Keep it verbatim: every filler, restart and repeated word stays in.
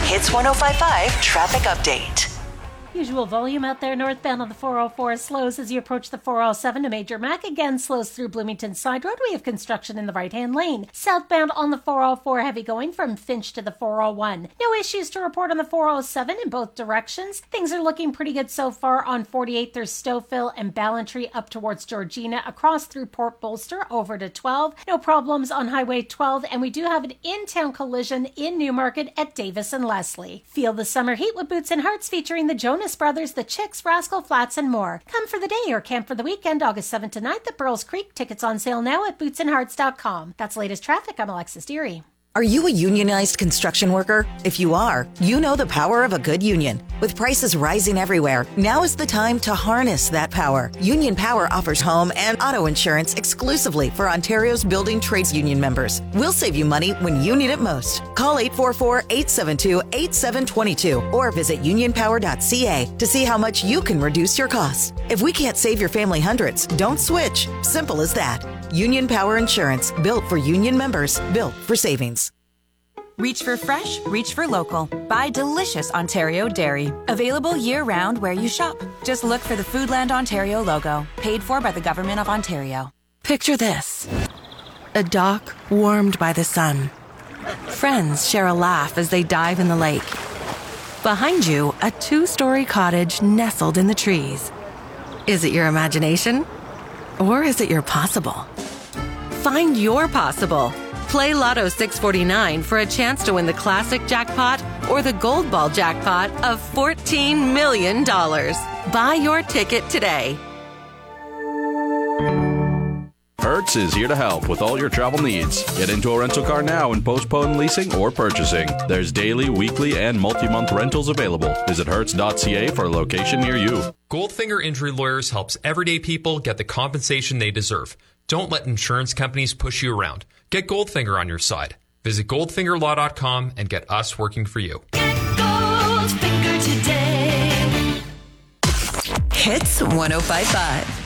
Hits one oh five point five traffic update. Usual volume out there northbound on the four oh four slows as you approach the four oh seven to Major Mac. Again, slows through Bloomington Side Road. We have construction in the right-hand lane. Southbound on the four oh four, heavy going from Finch to the four oh one. No issues to report on the four oh seven in both directions. Things are looking pretty good so far on forty-eight. There's Stouffville and Ballantree up towards Georgina, across through Port Bolster over to twelve. No problems on Highway twelve, and we do have an in-town collision in Newmarket at Davis and Leslie. Feel the summer heat with Boots and Hearts featuring the Jonas Brothers, the Chicks, Rascal Flats, and more. Come for the day or camp for the weekend, August seventh to ninth at Burles Creek. Tickets on sale now at boots and hearts dot com. That's latest traffic. I'm Alexis Deary. Are you a unionized construction worker? If you are, you know the power of a good union. With prices rising everywhere, now is the time to harness that power. Union Power offers home and auto insurance exclusively for Ontario's building trades union members. We'll save you money when you need it most. Call eight four four, eight seven two, eight seven two two or visit union power dot c a to see how much you can reduce your costs. If we can't save your family hundreds, don't switch. Simple as that. Union Power Insurance, built for union members, built for savings. Reach for fresh, reach for local. Buy delicious Ontario dairy. Available year-round where you shop. Just look for the Foodland Ontario logo. Paid for by the Government of Ontario. Picture this. A dock warmed by the sun. Friends share a laugh as they dive in the lake. Behind you, a two-story cottage nestled in the trees. Is it your imagination? Or is it your possible? Find your possible. Play Lotto six forty-nine for a chance to win the classic jackpot or the gold ball jackpot of fourteen million dollars. Buy your ticket today. Hertz is here to help with all your travel needs. Get into a rental car now and postpone leasing or purchasing. There's daily, weekly, and multi-month rentals available. Visit hertz dot c a for a location near you. Goldfinger Injury Lawyers helps everyday people get the compensation they deserve. Don't let insurance companies push you around. Get Goldfinger on your side. Visit goldfinger law dot com and get us working for you. Get Goldfinger today. Hits one oh five point five.